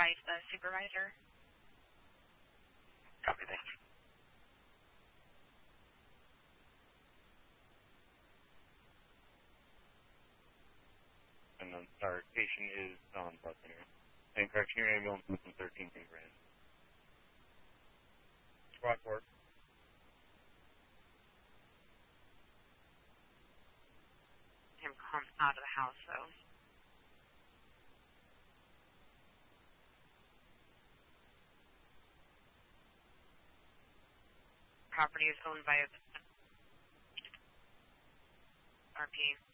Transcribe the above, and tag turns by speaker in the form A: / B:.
A: advise the supervisor.
B: Copy, thanks. And then, sorry, patient is on bus anyway. And correction, your ambulance is from 13 King Grand. Squad 4.
A: Him come out of the house, though. Property is owned by RP.